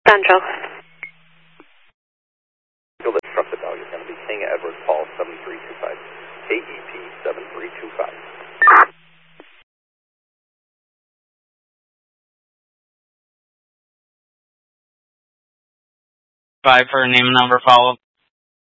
Central. This truck the dog is going to be King Edward Paul 7325. KEP 7325. Five for name and number follow.